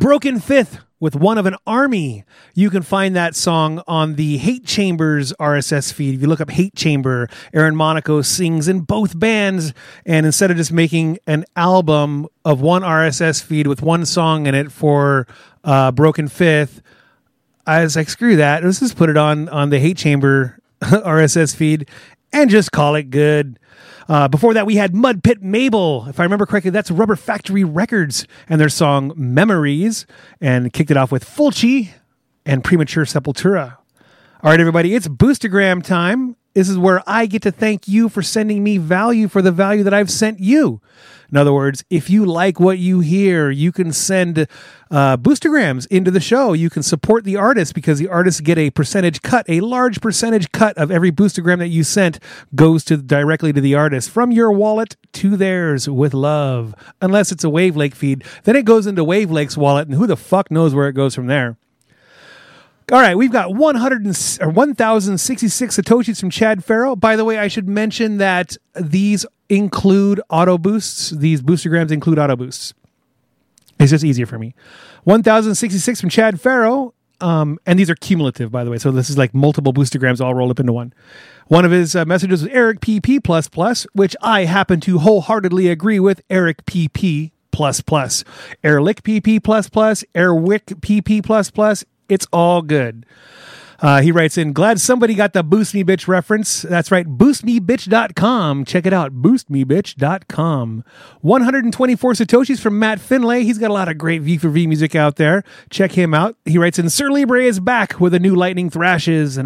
Broken Fifth with One of an Army. You can find that song on the Hate Chambers RSS feed. If you look up Hate Chamber, Aaron Monaco sings in both bands. And instead of just making an album of one RSS feed with one song in it for Broken Fifth, I was like, screw that. Let's just put it on the Hate Chamber RSS feed and just call it good. Before that, we had Mud Pit Mabel. If I remember correctly, that's Rubber Factory Records and their song Memories, and kicked it off with Fulci and Premature Sepultura. All right, everybody, it's Boostergram time. This is where I get to thank you for sending me value for the value that I've sent you. In other words, if you like what you hear, you can send boostergrams into the show. You can support the artist because the artists get a percentage cut. A large percentage cut of every boostergram that you sent goes directly to the artist from your wallet to theirs with love. Unless it's a Wavelake feed, then it goes into Wavelake's wallet, and who the fuck knows where it goes from there. All right, we've got 1,066 Satoshis from Chad Farrow. By the way, I should mention that these include auto boosts. These boostergrams include auto boosts. It's just easier for me. 1,066 from Chad Farrow. And these are cumulative, by the way. So this is like multiple boostergrams all rolled up into one. One of his messages was Eric PP++, which I happen to wholeheartedly agree with. Eric PP++. Erlich PP++, Erwick PP++. It's all good. He writes in, glad somebody got the Boost Me Bitch reference. That's right, boostmebitch.com. Check it out, boostmebitch.com. 124 Satoshis from Matt Finlay. He's got a lot of great V4V music out there. Check him out. He writes in, Sir Libre is back with a new Lightning Thrashes. And